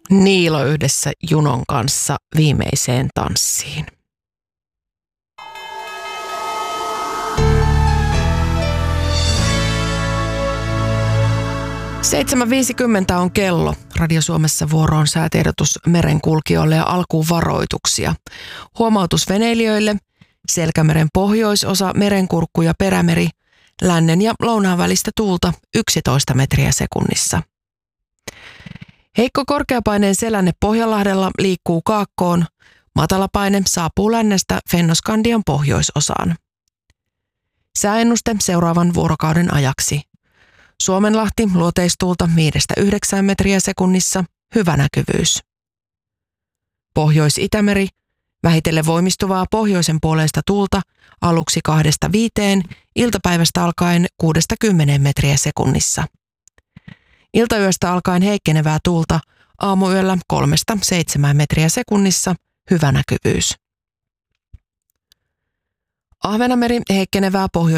Niilo yhdessä Junon kanssa viimeiseen tanssiin. (7:50) on kello. Radio Suomessa vuoroon säätiedotus merenkulkijoille ja alkuun varoituksia. Huomautus veneilijöille. Selkämeren pohjoisosa, Merenkurkku ja Perämeri. Lännen ja lounaan välistä tuulta 11 metriä sekunnissa. Heikko korkeapaineen selänne Pohjanlahdella liikkuu kaakkoon. Matalapaine saapuu lännestä Fennoskandian pohjoisosaan. Sääennuste seuraavan vuorokauden ajaksi. Suomenlahti luoteistuulta 5-9 metriä sekunnissa, hyvä näkyvyys. Pohjois-Itämeri, vähitellen voimistuvaa pohjoisen puoleista tuulta, aluksi 2-5, iltapäivästä alkaen 6-10 metriä sekunnissa. Iltayöstä alkaen heikkenevää tuulta, aamuyöllä 3-7 metriä sekunnissa, hyvä näkyvyys. Ahvenanmeri, heikkenevää pohjois